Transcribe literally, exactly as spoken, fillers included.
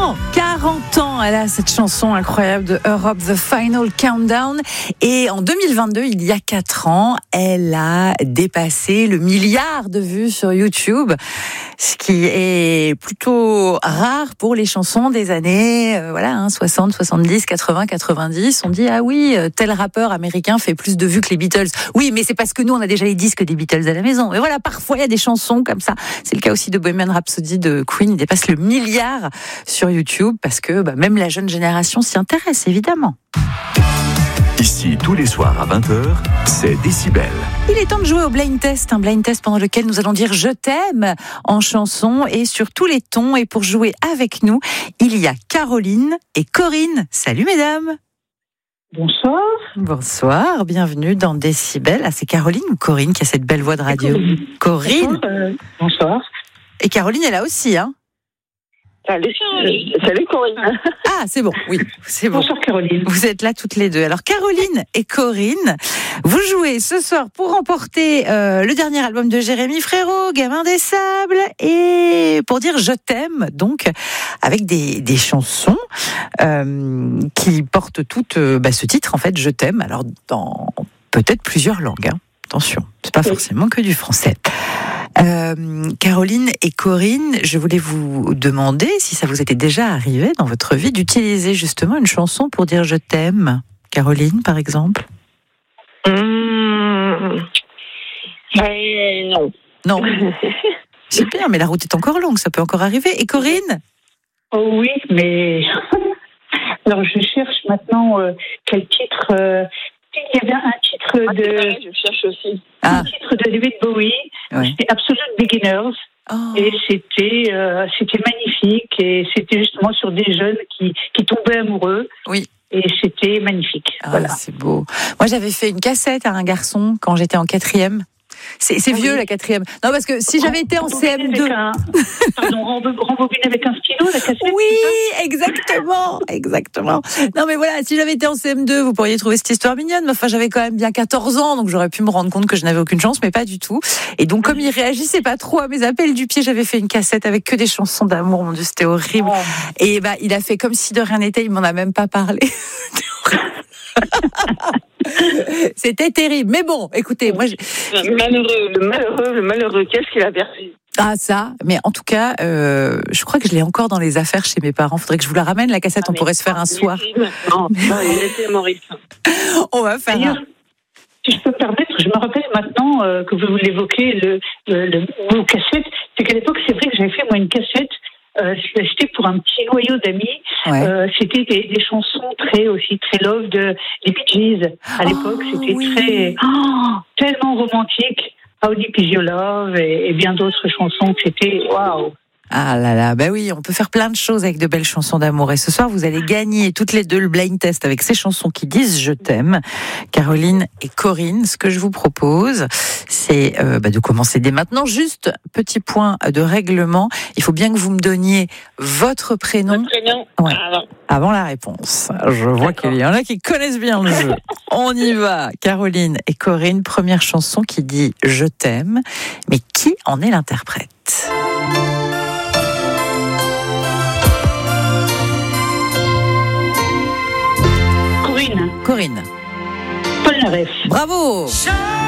ans, quarante ans, elle a cette chanson incroyable de Europe, The Final Countdown. Et en deux mille vingt-deux, il y a quatre ans, elle a dépassé le milliard de vues sur YouTube, ce qui est plutôt rare pour les chansons des années euh, voilà, hein, soixante, soixante-dix, quatre-vingts, quatre-vingt-dix. On dit, ah oui, tel rappeur américain fait plus de vues que les Beatles. Oui, mais c'est parce que nous, on a déjà les disques des Beatles à la maison. Mais voilà, parfois, il y a des chansons comme ça. C'est le cas aussi de Bohemian Rhapsody de Queen. Il dépasse le milliard sur YouTube parce que bah, même la jeune génération s'y intéresse, évidemment. Ici, tous les soirs à vingt heures, c'est Décibel. Il est temps de jouer au blind test, un blind test pendant lequel nous allons dire « je t'aime » en chanson et sur tous les tons. Et pour jouer avec nous, il y a Caroline et Corinne. Salut mesdames. Bonsoir. Bonsoir, bienvenue dans Décibel. Ah, c'est Caroline ou Corinne qui a cette belle voix de radio? Corinne. Corinne. Euh, bonsoir. Et Caroline est là aussi, hein? Salut, euh, salut Corinne. Ah, c'est bon, oui, c'est bon. Bonsoir Caroline. Vous êtes là toutes les deux. Alors Caroline et Corinne, vous jouez ce soir pour remporter euh, le dernier album de Jérémy Frérot, Gamin des Sables, et pour dire je t'aime, donc avec des, des chansons euh, qui portent toutes euh, bah, ce titre en fait, je t'aime. Alors dans peut-être plusieurs langues. Hein. Attention, c'est pas forcément que du français. Euh, Caroline et Corinne, je voulais vous demander si ça vous était déjà arrivé dans votre vie d'utiliser justement une chanson pour dire je t'aime. Caroline, par exemple. Mmh. Euh, non. Non. C'est bien, mais la route est encore longue, ça peut encore arriver. Et Corinne? Oh oui, mais alors je cherche maintenant euh, quel titre. Euh... Il y avait un titre de. Je cherche aussi. Ah. Un titre de David Bowie. Oui. C'était Absolute Beginners. Oh. Et c'était, euh, c'était magnifique. Et c'était justement sur des jeunes qui, qui tombaient amoureux. Oui. Et c'était magnifique. Ah, voilà. c'est beau. Moi, j'avais fait une cassette à un garçon quand j'étais en quatrième. C'est, c'est vieux, oui. La quatrième. Non, parce que si j'avais été en C M deux... Un... Pardon, rembobiner avec un stylo, la cassette? Oui, exactement, exactement. Non, mais voilà, si j'avais été en C M deux, vous pourriez trouver cette histoire mignonne. Mais enfin, j'avais quand même bien quatorze ans, donc j'aurais pu me rendre compte que je n'avais aucune chance, mais pas du tout. Et donc, comme il réagissait pas trop à mes appels du pied, j'avais fait une cassette avec que des chansons d'amour. Mon Dieu, c'était horrible. Oh. Et bah, il a fait comme si de rien n'était, il m'en a même pas parlé. C'était terrible, mais bon, écoutez, moi, je... le malheureux, le malheureux, le malheureux, qu'est-ce qu'il a perdu? Ah ça, mais en tout cas, euh, je crois que je l'ai encore dans les affaires chez mes parents. Faudrait que je vous la ramène la cassette, ah, on pourrait se faire un soir. Non, non, il était Maurice. On va faire. D'ailleurs, un... si je peux me permettre, je me rappelle maintenant euh, que vous l'évoquez, le, le, le mot cassette. C'est qu'à l'époque, c'est vrai que j'avais fait moi une cassette. Euh, c'était pour un petit noyau d'amis. Ouais. Euh, c'était des, des chansons très aussi très love de des Bee Gees. À l'époque, oh, c'était oui. très oh, tellement romantique. How Deep Is Your Love et, et bien d'autres chansons que c'était waouh. Ah là là, ben oui, on peut faire plein de choses avec de belles chansons d'amour. Et ce soir, vous allez gagner toutes les deux le blind test avec ces chansons qui disent je t'aime. Caroline et Corinne, ce que je vous propose, c'est euh, bah, de commencer dès maintenant. Juste petit point de règlement, il faut bien que vous me donniez votre prénom, votre prénom ouais, avant. avant la réponse. Je vois D'accord. qu'il y en a qui connaissent bien le jeu. On y va, Caroline et Corinne. Première chanson qui dit je t'aime, mais qui en est l'interprète? Corinne. Paul Naref. Bravo.